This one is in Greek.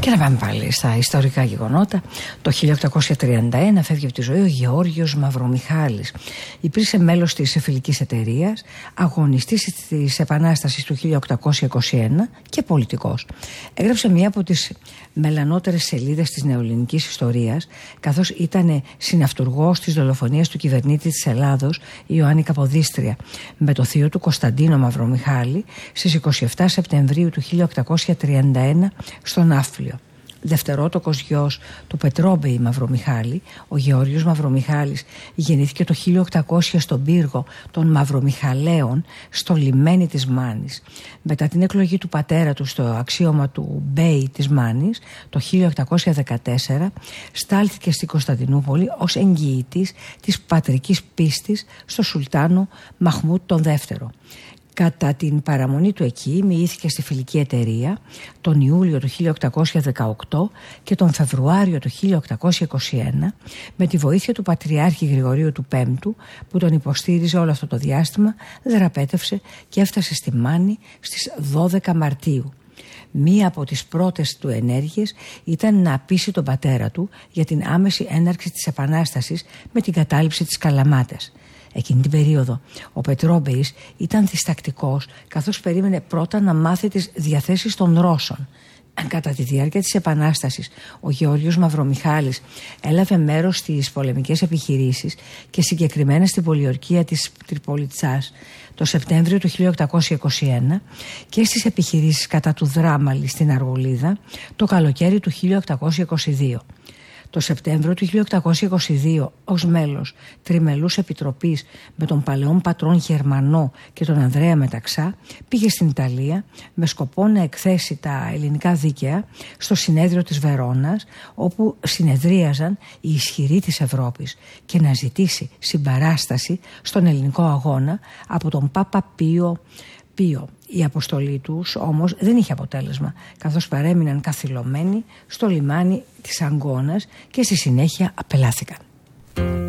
Και να πάμε πάλι στα ιστορικά γεγονότα. Το 1831 φεύγει από τη ζωή ο Γεώργιος Μαυρομιχάλης. Υπήρξε μέλος της Φιλικής Εταιρείας, αγωνιστής της Επανάστασης του 1821 και πολιτικός. Έγραψε μία από τις μελανότερες σελίδες της νεοελληνικής ιστορίας, καθώς ήταν συναυτουργός της δολοφονίας του κυβερνήτη της Ελλάδος, Ιωάννη Καποδίστρια, με το θείο του Κωνσταντίνο Μαυρομιχάλη στις 27 Σεπτεμβρίου του 1831 στον Άφλιο. Δευτερότοκος γιος του Πετρόμπεϊ Μαυρομιχάλη, ο Γεώργιος Μαυρομιχάλης γεννήθηκε το 1800 στον πύργο των Μαυρομιχαλαίων στο λιμένι της Μάνης. Μετά την εκλογή του πατέρα του στο αξίωμα του Μπέι της Μάνης το 1814 στάλθηκε στην Κωνσταντινούπολη ως εγγυητής της πατρικής πίστης στο Σουλτάνο Μαχμούτ τον δεύτερο. Κατά την παραμονή του εκεί μοιήθηκε στη Φιλική Εταιρεία τον Ιούλιο του 1818 και τον Φεβρουάριο του 1821 με τη βοήθεια του Πατριάρχη Γρηγορίου του Πέμπτου, που τον υποστήριζε όλο αυτό το διάστημα, δραπέτευσε και έφτασε στη Μάνη στις 12 Μαρτίου. Μία από τις πρώτες του ενέργειες ήταν να πείσει τον πατέρα του για την άμεση έναρξη της Επανάστασης με την κατάληψη της Καλαμάτας. Εκείνη την περίοδο ο Πετρόμπεης ήταν διστακτικός, καθώς περίμενε πρώτα να μάθει τις διαθέσεις των Ρώσων. Κατά τη διάρκεια της Επανάστασης ο Γεώργιος Μαυρομιχάλης έλαβε μέρος στις πολεμικές επιχειρήσεις και συγκεκριμένα στην πολιορκία της Τριπολιτσάς το Σεπτέμβριο του 1821 και στις επιχειρήσεις κατά του Δράμαλη στην Αργολίδα το καλοκαίρι του 1822. Το Σεπτέμβριο του 1822 ως μέλος τριμελούς επιτροπής με τον παλαιόν πατρόν Γερμανό και τον Ανδρέα Μεταξά πήγε στην Ιταλία με σκοπό να εκθέσει τα ελληνικά δίκαια στο συνέδριο της Βερόνας, όπου συνεδρίαζαν οι ισχυροί της Ευρώπης, και να ζητήσει συμπαράσταση στον ελληνικό αγώνα από τον Πάπα Πίο. Η αποστολή τους όμως δεν είχε αποτέλεσμα, καθώς παρέμειναν καθυλωμένοι στο λιμάνι της Αγκώνας και στη συνέχεια απελάθηκαν.